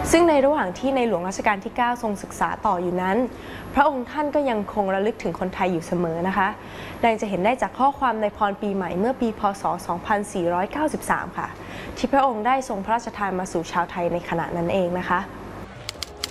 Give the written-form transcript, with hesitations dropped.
ซึ่งในระหว่างที่ในหลวงรัชกาลที่ 9 ทรงศึกษาต่ออยู่นั้นพระองค์ท่านก็ยังคงระลึกถึงคนไทยอยู่เสมอนะคะดังจะเห็นได้จากข้อความในพรปีใหม่เมื่อปีพ.ศ. 2493 ค่ะที่พระองค์ได้ทรงพระราชทานมาสู่ชาวไทยในขณะนั้นเองนะคะ